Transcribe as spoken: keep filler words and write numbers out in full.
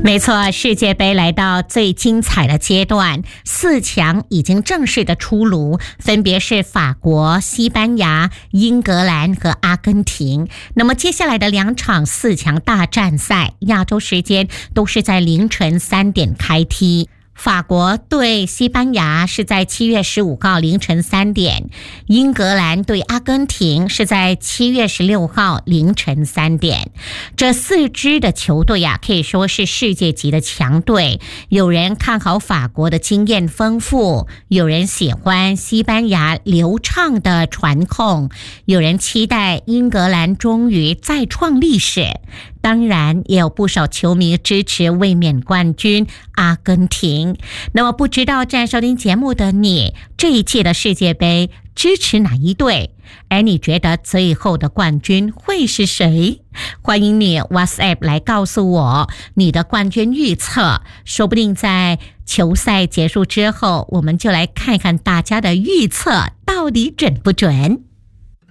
没错，世界杯来到最精彩的阶段，四强已经正式的出炉，分别是法国、西班牙、英格兰和阿根廷。那么接下来的两场四强大战赛，亚洲时间都是在凌晨三点开踢。法国对西班牙是在七月十五号凌晨三点，英格兰对阿根廷是在七月十六号凌晨三点。这四支的球队啊，可以说是世界级的强队。有人看好法国的经验丰富，有人喜欢西班牙流畅的传控，有人期待英格兰终于再创历史。当然也有不少球迷支持卫冕冠军阿根廷。那么不知道正在收听节目的你，这一届的世界杯支持哪一队？而你觉得最后的冠军会是谁？欢迎你 WhatsApp 来告诉我你的冠军预测，说不定在球赛结束之后，我们就来看看大家的预测到底准不准。